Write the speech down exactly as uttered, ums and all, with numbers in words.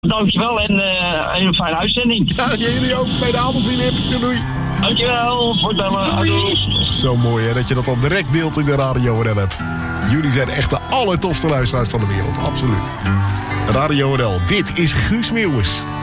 Dankjewel en uh, een fijne uitzending. Ja, jullie ook. Fijne avond, Filip. Doei. Dankjewel voor het bellen. Adieu. Zo mooi hè, dat je dat al direct deelt in de Radio N L-app. Jullie zijn echt de allertofste luisteraars van de wereld. Absoluut. Radio N L, dit is Guus Meeuwis.